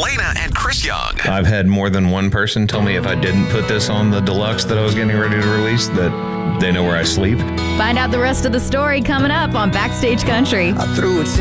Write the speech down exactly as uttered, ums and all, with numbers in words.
Elena and Chris Young. I've had more than one person tell me if I didn't put this on the deluxe that I was getting ready to release, that they know where I sleep. Find out the rest of the story coming up on Backstage Country. I threw it